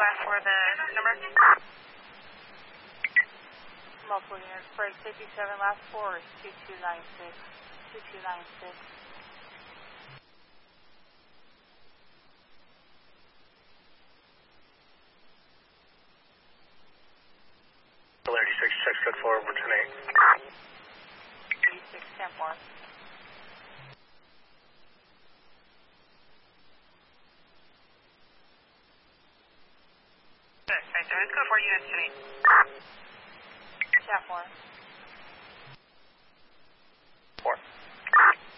for the number? Multiple units, break 57, last 4 is 2296. 2296. Polarity 66, code 4, over 10-8. 86, 10-4. Good, right there. Let's go for units today. 10-4.